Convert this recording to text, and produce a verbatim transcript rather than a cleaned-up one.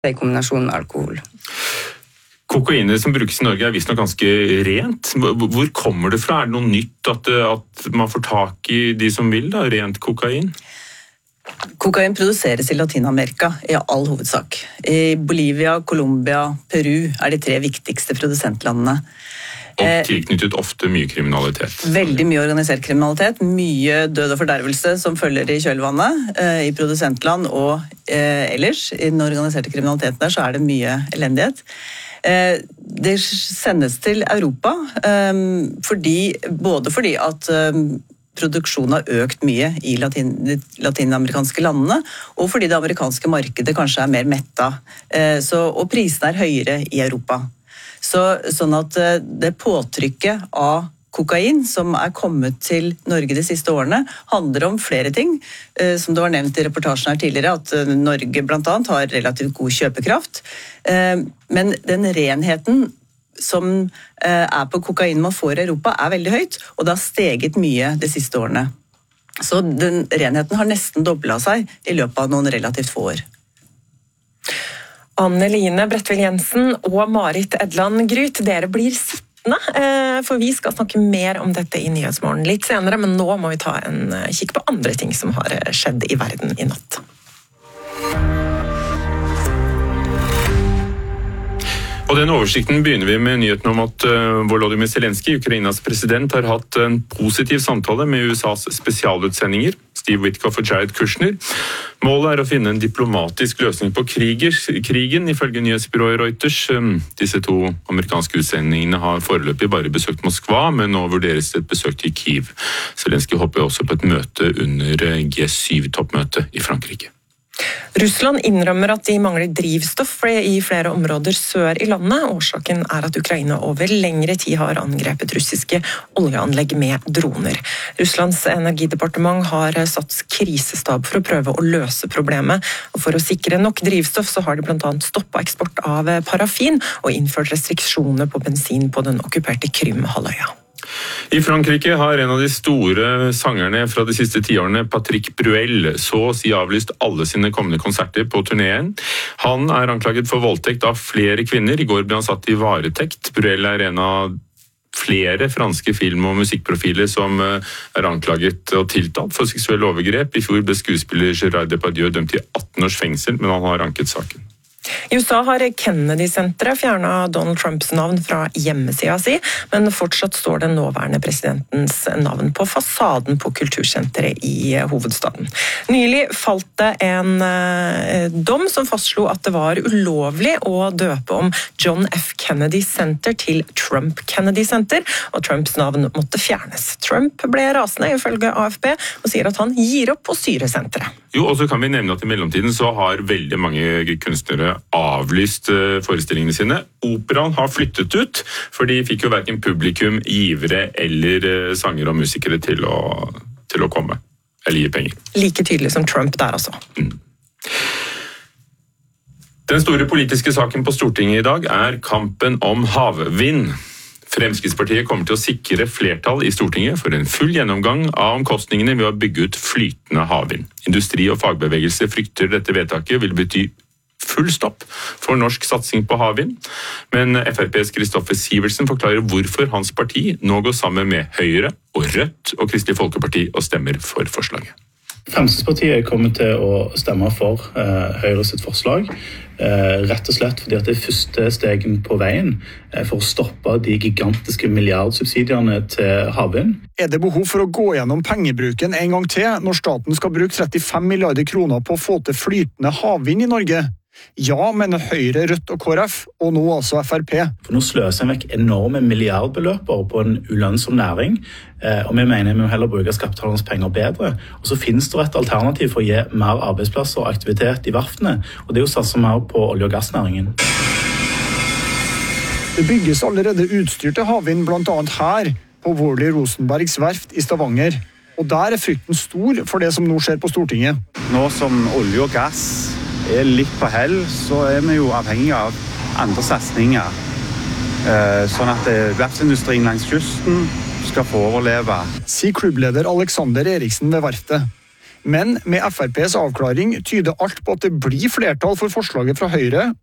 i kombinasjon med alkohol. Kokainet som brukes i Norge er visst nok ganske rent. Hvor kommer det fra? Er det noe nytt at, at man får tak i de som vil, da, rent kokain? Kokain produseres i Latinamerika i all hovedsak. I Bolivia, Colombia, Peru er de tre viktigste produsentlandene. Og tilknyttet ofte mye kriminalitet. Veldig mye organisert kriminalitet, mye død og fordervelse som følger i kjølvannet eh, i produsentland og eh, ellers. I den organiserte kriminaliteten der så er det mye elendighet. Eh, det sendes til Europa, eh, fordi, både fordi at eh, produksjonen har økt mye i latin, de latinamerikanske landene, og fordi det amerikanske markedet kanskje er mer metta, eh, så, og prisene er høyere i Europa. Så, sånn at det påtrykket av kokain som er kommet til Norge de siste årene, handler om flere ting. Som det var nevnt i reportasjen her tidligere, at Norge blant annet har relativt god kjøpekraft. Men den renheten som er på kokain man får i Europa er veldig høyt, og det har steget mye de siste årene. Så den renheten har nesten doblet seg i løpet av noen relativt få år. Anne-Line Bredtvel Jensen og Marit Edland Gryt, dere blir sittende, for vi skal snakke mer om dette i Nyhetsmorgen litt senere, men nå må vi ta en kikk på andre ting som har skjedd i verden i natt. Og den oversikten begynner vi med nyheten om at Volodymyr Zelenskyj, Ukrainas president, har hatt en positiv samtale med U S A's spesialutsendinger, Steve Witkoff og Jared Kushner. Målet er å finne en diplomatisk løsning på kriger, krigen, ifølge nyhetsbyrået Reuters. Disse to amerikanske utsendingene har foreløpig bare besøkt Moskva, men nå vurderes et besøk til Kyiv. Zelenskyj håper også på et møte under G syv-toppmøtet i Frankrike. Russland innrømmer at de mangler drivstoff i flere områder sør i landet. Årsaken er at Ukraina over lengre tid har angrepet russiske oljeanlegg med droner. Russlands energidepartement har satt krisestab for å prøve å løse problemet. Og for å sikre nok drivstoff så har de blant annet stoppet eksport av parafin og innført restriksjoner på bensin på den okkuperte Krym-halvøya. I Frankrike har en av de store sangerne fra de siste tiårene, Patrick Bruel, så å si avlyst alle sine kommende konserter på turneen. Han er anklaget for voldtekt av flere kvinner. I går ble han satt i varetekt. Bruel er en av flere franske film- og musikkprofiler som er anklaget og tiltalt for seksuelle overgrep. I fjor ble skuespiller Gérard Depardieu dømt til atten års fengsel, men han har anket saken. I U S A har Kennedy-senteret fjernet Donald Trumps navn fra hjemmesida si, men fortsatt står den nåværende presidentens navn på fasaden på kultursenteret i hovedstaden. Nylig falt det en eh, dom som fastslo at det var ulovlig å døpe om John F. Kennedy Center til Trump Kennedy Center, og Trumps navn måtte fjernes. Trump ble rasende ifølge A F P og sier at han gir opp på styresenteret. Jo, og så kan vi nevne at i mellomtiden så har veldig mange kunstnere avlyst forestillingene sine. Operaen har flyttet ut, for de fikk jo hverken publikum, givere eller sangere og musikere til å, til å komme, eller gi penger. Like tydelig som Trump der altså. Mm. Den store politiske saken på Stortinget i dag er kampen om havvind. Fremskrittspartiet kommer til å sikre flertall i Stortinget for en full gjennomgang av omkostningene ved å bygge ut flytende havvind. Industri og fagbevegelse frykter dette vedtaket vil bety full stopp for norsk satsing på havvind. Men F R P's Kristoffer Sivertsen forklarer hvorfor hans parti nå går sammen med Høyre og Rødt og Kristelig Folkeparti og stemmer for forslaget. Fremskrittspartiet kommer til å stemme for eh, Høyre sitt forslag, eh, rett og slett fordi at det er første stegen på veien eh, for å stoppe de gigantiske milliardsubsidierne til havvind. Er det behov for å gå gjennom pengebruken en gang til når staten skal bruke trettifem milliarder kroner på å få til flytende havvind i Norge? Ja, mener Høyre, Rødt og K R F, og nå altså F R P. For nå sløser en vekk enorme milliardbeløper på en ulønnsom næring, og vi mener vi må heller bruke skattebetalernes penger bedre. Og så finnes det et alternativ for å gi mer arbeidsplasser og aktivitet i verftene, og det er jo satset mer på olje- og gassnæringen. Det bygges allerede utstyr til havvind, blant annet her, på Worley Rosenbergs verft i Stavanger. Og der er frykten stor for det som nå skjer på Stortinget. Nå som olje og gass er litt på hell, så er vi jo avhengig av andre satsninger. Sånn at verftsindustrien langs kysten skal få overleve. Sier klubbleder Alexander Eriksen ved verftet. Men med F R P's avklaring tyder alt på at det blir flertall for forslaget fra Høyre